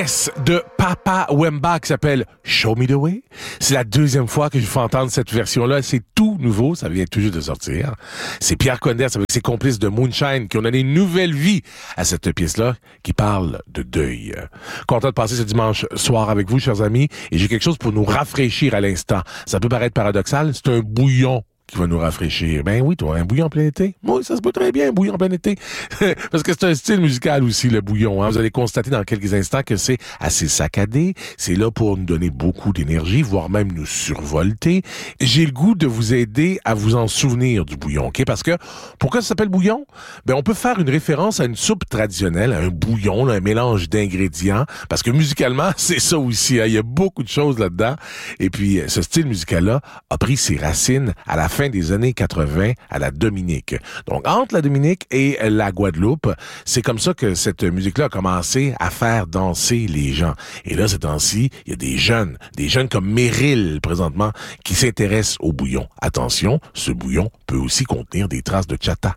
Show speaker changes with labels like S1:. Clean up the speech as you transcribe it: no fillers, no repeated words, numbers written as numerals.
S1: De Papa Wemba qui s'appelle Show Me the Way. C'est la deuxième fois que je fais entendre cette version-là. C'est tout nouveau. Ça vient tout juste de sortir. C'est Pierre Condès avec ses complices de Moonshine qui ont donné une nouvelle vie à cette pièce-là qui parle de deuil. Content de passer ce dimanche soir avec vous, chers amis. Et j'ai quelque chose pour nous rafraîchir à l'instant. Ça peut paraître paradoxal. C'est un bouillon qui va nous rafraîchir. Ben oui, toi, un bouillon en plein été. Oui, ça se peut très bien, un bouillon en plein été. Parce que c'est un style musical aussi, le bouillon. Hein. Vous allez constater dans quelques instants que c'est assez saccadé. C'est là pour nous donner beaucoup d'énergie, voire même nous survolter. J'ai le goût de vous aider à vous en souvenir du bouillon, OK? Parce que, pourquoi ça s'appelle bouillon? Ben, on peut faire une référence à une soupe traditionnelle, à un bouillon, là, un mélange d'ingrédients. Parce que musicalement, c'est ça aussi. Hein. Il y a beaucoup de choses là-dedans. Et puis, ce style musical-là a pris ses racines à la fin des années 80 à la Dominique. Donc, entre la Dominique et la Guadeloupe, c'est comme ça que cette musique-là a commencé à faire danser les gens. Et là, ces temps-ci, il y a des jeunes comme Meryl, présentement, qui s'intéressent au bouillon. Attention, ce bouillon peut aussi contenir des traces de chata.